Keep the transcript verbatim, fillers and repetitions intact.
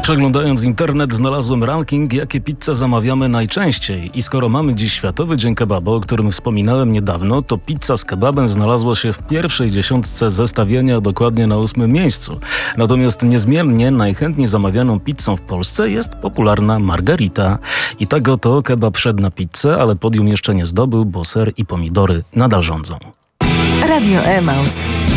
Przeglądając internet, znalazłem ranking, jakie pizze zamawiamy najczęściej. I skoro mamy dziś Światowy Dzień Kebabu, o którym wspominałem niedawno, to pizza z kebabem znalazła się w pierwszej dziesiątce zestawienia, dokładnie na ósmym miejscu. Natomiast niezmiennie najchętniej zamawianą pizzą w Polsce jest popularna margarita. I tak oto kebab wszedł na pizzę, ale podium jeszcze nie zdobył, bo ser i pomidory nadal rządzą. Radio Emaus.